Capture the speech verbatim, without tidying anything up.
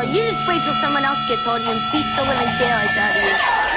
You just wait till someone else gets hold of you and beats the living daylights out of you.